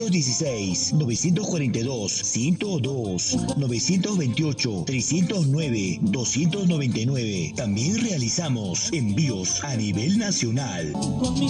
16 942 102 928 309 299. También realizamos envíos a nivel nacional.